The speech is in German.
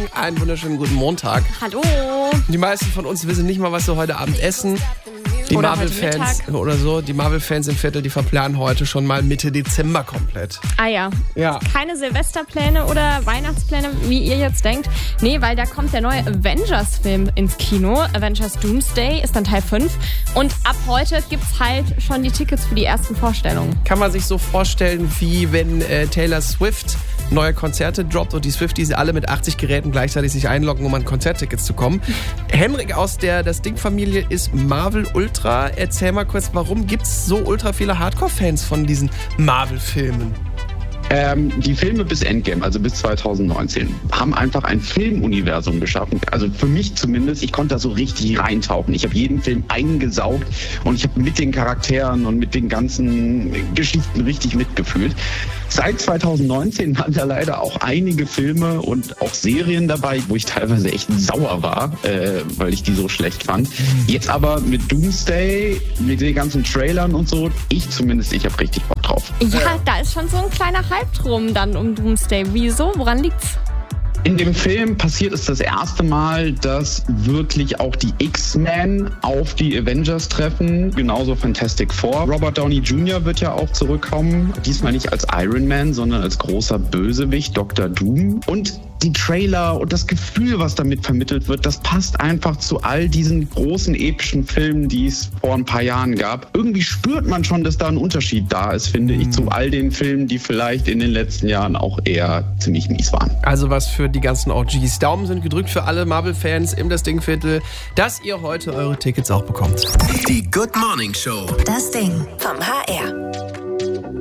einen wunderschönen guten Montag. Hallo. Die meisten von uns wissen nicht mal, was sie heute Abend essen. Die Oder Marvel-Fans heute oder so, die Marvel-Fans im Viertel, die verplanen heute schon mal Mitte Dezember komplett. Ah ja. Ja. Keine Silvesterpläne oder Weihnachtspläne, wie ihr jetzt denkt. Nee, weil da kommt der neue Avengers-Film ins Kino. Avengers Doomsday ist dann Teil 5. Und ab heute gibt's halt schon die Tickets für die ersten Vorstellungen. Kann man sich so vorstellen, wie wenn Taylor Swift neue Konzerte droppt und die Swifties alle mit 80 Geräten gleichzeitig sich einloggen, um an Konzerttickets zu kommen. Henrik aus der Das Ding-Familie ist Marvel Ultra. Erzähl mal kurz, warum gibt's so ultra viele Hardcore-Fans von diesen Marvel-Filmen? Die Filme bis Endgame, also bis 2019, haben einfach ein Filmuniversum geschaffen. Also für mich zumindest, ich konnte da so richtig reintauchen. Ich habe jeden Film eingesaugt und ich habe mit den Charakteren und mit den ganzen Geschichten richtig mitgefühlt. Seit 2019 waren da leider auch einige Filme und auch Serien dabei, wo ich teilweise echt sauer war, weil ich die so schlecht fand. Jetzt aber mit Doomsday, mit den ganzen Trailern und so, ich habe richtig Bock drauf. Ja, da ist schon so ein kleiner Hype drum dann um Doomsday. Wieso? Woran liegt's? In dem Film passiert es das erste Mal, dass wirklich auch die X-Men auf die Avengers treffen. Genauso Fantastic Four. Robert Downey Jr. wird ja auch zurückkommen. Diesmal nicht als Iron Man, sondern als großer Bösewicht, Dr. Doom. Und die Trailer und das Gefühl, was damit vermittelt wird, das passt einfach zu all diesen großen epischen Filmen, die es vor ein paar Jahren gab. Irgendwie spürt man schon, dass da ein Unterschied da ist, finde ich, zu all den Filmen, die vielleicht in den letzten Jahren auch eher ziemlich mies waren. Also was für die ganzen OGs. Daumen sind gedrückt für alle Marvel-Fans im Das Ding-Viertel, dass ihr heute eure Tickets auch bekommt. Die Good Morning Show. Das Ding vom HR.